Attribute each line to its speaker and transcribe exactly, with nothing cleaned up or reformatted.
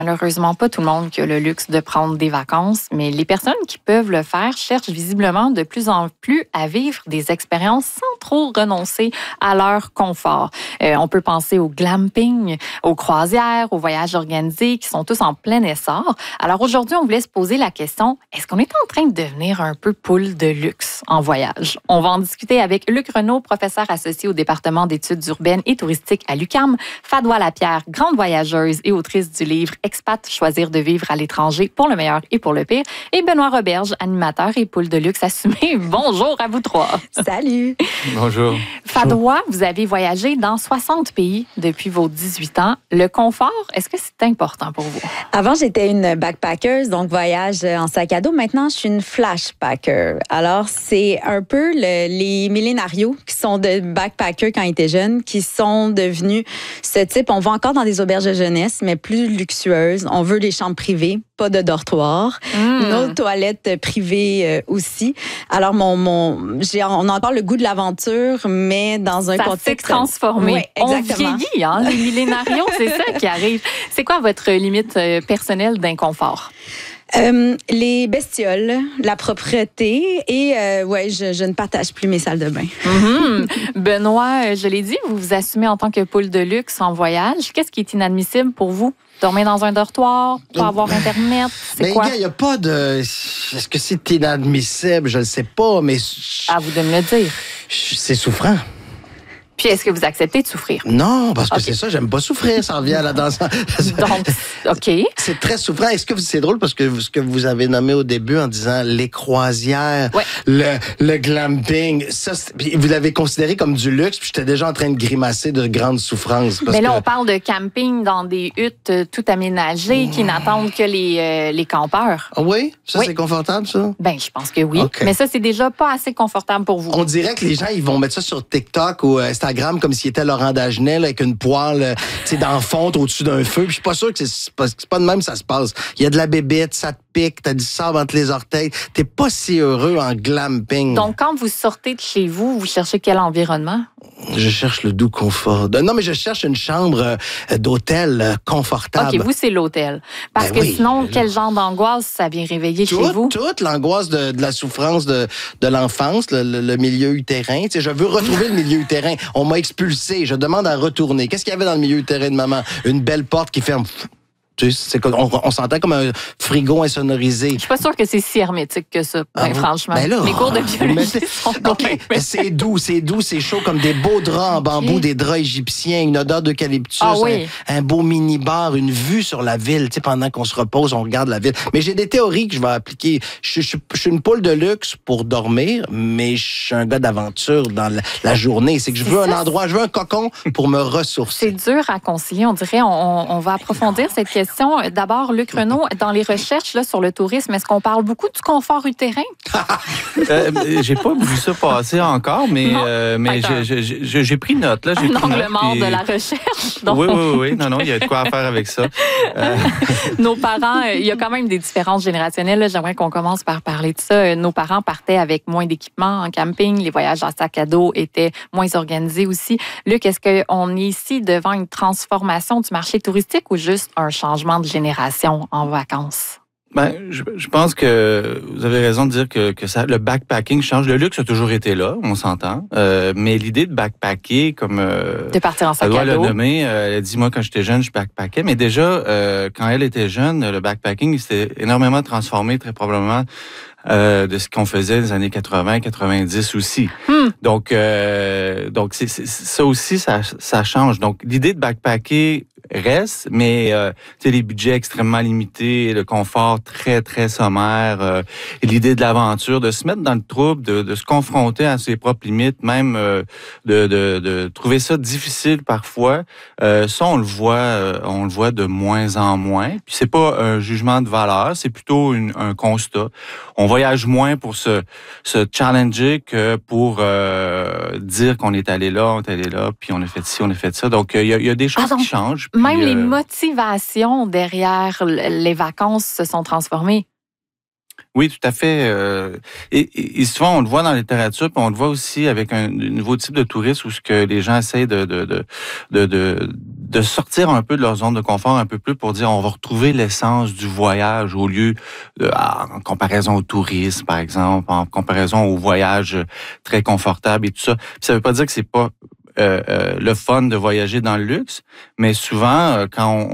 Speaker 1: Malheureusement, pas tout le monde qui a le luxe de prendre des vacances, mais les personnes qui peuvent le faire cherchent visiblement de plus en plus à vivre des expériences sans trop renoncer à leur confort. Euh, on peut penser au glamping, aux croisières, aux voyages organisés qui sont tous en plein essor. Alors aujourd'hui, on voulait se poser la question, est-ce qu'on est en train de devenir un peu poule de luxe en voyage? On va en discuter avec Luc Renaud, professeur associé au département d'études urbaines et touristiques à l'U Q A M, Fadwa Lapierre, grande voyageuse et autrice du livre Expat, choisir de vivre à l'étranger pour le meilleur et pour le pire. Et Benoît Roberge, animateur et poule de luxe assumé. Bonjour à vous trois.
Speaker 2: Salut.
Speaker 3: Bonjour.
Speaker 1: Fadwa, vous avez voyagé dans soixante pays depuis vos dix-huit ans. Le confort, est-ce que c'est important pour vous?
Speaker 2: Avant, j'étais une backpackeuse, donc voyage en sac à dos. Maintenant, je suis une flashpacker. Alors, c'est un peu le, les millénarios qui sont de backpackers quand ils étaient jeunes, qui sont devenus ce type. On va encore dans des auberges de jeunesse, mais plus luxueuses. On veut des chambres privées, pas de dortoir.
Speaker 1: Mmh.
Speaker 2: Nos toilettes privées euh, aussi. Alors, mon, mon, j'ai, on a encore le goût de l'aventure, mais dans un
Speaker 1: ça
Speaker 2: contexte...
Speaker 1: s'est transformé.
Speaker 2: Oui, exactement.
Speaker 1: On vieillit, hein, les millénarios, c'est ça qui arrive. C'est quoi votre limite euh, personnelle d'inconfort?
Speaker 2: Euh, les bestioles, la propreté et euh, ouais, je, je ne partage plus mes salles de bain.
Speaker 1: Mm-hmm. Benoît, je l'ai dit, vous vous assumez en tant que poule de luxe en voyage. Qu'est-ce qui est inadmissible pour vous? Dormir dans un dortoir, pas avoir Internet, c'est
Speaker 4: mais
Speaker 1: quoi?
Speaker 4: il n'y a pas de... Est-ce que c'est inadmissible? Je ne sais pas, mais...
Speaker 1: À vous de me le dire.
Speaker 4: C'est souffrant.
Speaker 1: Puis, est-ce que vous acceptez de souffrir?
Speaker 4: Non, parce que
Speaker 1: okay.
Speaker 4: c'est ça, j'aime pas souffrir, ça revient à la danse.
Speaker 1: Donc, OK.
Speaker 4: C'est très souffrant. Est-ce que c'est drôle parce que ce que vous avez nommé au début en disant les croisières,
Speaker 1: ouais.
Speaker 4: le, le glamping, ça, vous l'avez considéré comme du luxe, puis j'étais déjà en train de grimacer de grandes souffrances.
Speaker 1: Mais là,
Speaker 4: que...
Speaker 1: on parle de camping dans des huttes euh, tout aménagées qui n'attendent que les, euh, les campeurs.
Speaker 4: Ah oui? Ça,
Speaker 1: oui.
Speaker 4: c'est confortable, ça?
Speaker 1: Ben, je pense que oui.
Speaker 4: Okay.
Speaker 1: Mais ça, c'est déjà pas assez confortable pour vous.
Speaker 4: On dirait que les gens, ils vont mettre ça sur TikTok ou Instagram comme s'il était Laurent Dagenet là, avec une poêle dans fonte au-dessus d'un feu. Puis je suis pas sûr que c'est pas, c'est pas de même que ça se passe. Il y a de la bébête, ça te pique, t'as du sable entre les orteils. T'es pas si heureux en glamping.
Speaker 1: Donc, quand vous sortez de chez vous, vous cherchez quel environnement?
Speaker 4: Je cherche le doux confort. Non, mais je cherche une chambre d'hôtel confortable.
Speaker 1: OK, vous, c'est l'hôtel. Parce
Speaker 4: ben
Speaker 1: que
Speaker 4: oui,
Speaker 1: sinon, quel genre d'angoisse ça vient réveiller
Speaker 4: tout,
Speaker 1: chez vous?
Speaker 4: Toute l'angoisse de, de la souffrance de, de l'enfance, le, le, le milieu utérin. Tu sais, je veux retrouver le milieu utérin. On m'a expulsé. Je demande à retourner. Qu'est-ce qu'il y avait dans le milieu utérin de maman? Une belle porte qui ferme... C'est, on, on s'entend comme un frigo insonorisé.
Speaker 1: Je suis pas sûre que c'est si hermétique que ça,
Speaker 4: ah,
Speaker 1: ben, franchement.
Speaker 4: Ben là,
Speaker 1: les cours de biologie
Speaker 4: mettez...
Speaker 1: sont
Speaker 4: okay, c'est doux, c'est doux, c'est chaud comme des beaux draps en bambou, okay. Des draps égyptiens, une odeur d'eucalyptus,
Speaker 1: ah, oui.
Speaker 4: un, un beau mini-bar, une vue sur la ville. Tu sais, pendant qu'on se repose, on regarde la ville. Mais j'ai des théories que je vais appliquer. Je, je, je suis une poule de luxe pour dormir, mais je suis un gars d'aventure dans la, la journée. C'est que je veux c'est un ça. endroit, je veux un cocon pour me ressourcer.
Speaker 1: C'est dur à concilier, on dirait. On, on va approfondir cette question. D'abord, Luc Renaud, dans les recherches là, sur le tourisme, est-ce qu'on parle beaucoup du confort utérin?
Speaker 3: euh, j'ai pas vu ça passer encore, mais, euh, mais j'ai, j'ai, j'ai pris note. Là, j'ai
Speaker 1: un
Speaker 3: pris
Speaker 1: angle
Speaker 3: note,
Speaker 1: mort
Speaker 3: puis...
Speaker 1: de la recherche. Donc...
Speaker 3: Oui, oui, oui. Non, non, il y a de quoi à faire avec ça.
Speaker 1: Euh... Nos parents, il y a quand même des différences générationnelles. Là. J'aimerais qu'on commence par parler de ça. Nos parents partaient avec moins d'équipement en camping. Les voyages en sac à dos étaient moins organisés aussi. Luc, est-ce qu'on est ici devant une transformation du marché touristique ou juste un changement de génération en vacances?
Speaker 3: Ben, je, je pense que vous avez raison de dire que, que ça, le backpacking change. Le luxe a toujours été là, on s'entend. Euh, mais l'idée de backpacker, comme euh,
Speaker 1: de partir en sac
Speaker 3: elle doit
Speaker 1: à dos.
Speaker 3: le nommer, euh, elle a dit moi quand j'étais jeune, je backpackais. Mais déjà, euh, quand elle était jeune, le backpacking s'était énormément transformé, très probablement. Euh, de ce qu'on faisait dans les années quatre-vingts, quatre-vingt-dix aussi.
Speaker 1: Hmm.
Speaker 3: Donc, euh, donc c'est, c'est, ça aussi, ça, ça change. Donc, l'idée de backpacker reste, mais euh, tu sais, les budgets extrêmement limités, le confort très, très sommaire, euh, et l'idée de l'aventure, de se mettre dans le trouble, de, de se confronter à ses propres limites, même euh, de, de, de trouver ça difficile parfois, euh, ça, on le voit, euh, on le voit de moins en moins. Puis c'est pas un jugement de valeur, c'est plutôt une, un constat. On voyage moins pour se, se challenger que pour euh, dire qu'on est allé là, on est allé là, puis on a fait ci, on a fait ça. Donc, il y, y a des choses ah, qui changent. Puis,
Speaker 1: même
Speaker 3: euh,
Speaker 1: les motivations derrière les vacances se sont transformées.
Speaker 3: Oui, tout à fait. Euh, et, et souvent, on le voit dans la littérature, puis on le voit aussi avec un, un nouveau type de tourisme où ce que les gens essayent de, de, de, de, de de sortir un peu de leur zone de confort un peu plus pour dire on va retrouver l'essence du voyage au lieu de, en comparaison au tourisme, par exemple, en comparaison au voyage très confortable et tout ça. Puis ça veut pas dire que c'est pas euh, euh, le fun de voyager dans le luxe, mais souvent, euh, quand on